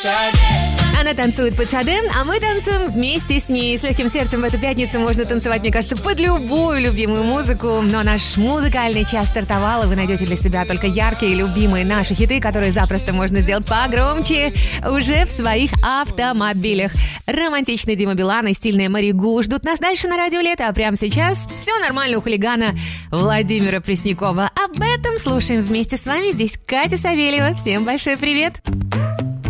Она танцует под Шаде, а мы танцуем вместе с ней. С легким сердцем в эту пятницу можно танцевать, мне кажется, под любую любимую музыку. Но наш музыкальный час стартовал, и вы найдете для себя только яркие, любимые наши хиты, которые запросто можно сделать погромче уже в своих автомобилях. Романтичный Дима Билан и стильная Маригу ждут нас дальше на Радио Лето, а прямо сейчас все нормально у хулигана Владимира Преснякова. Об этом слушаем вместе с вами. Здесь Катя Савельева. Всем большой привет!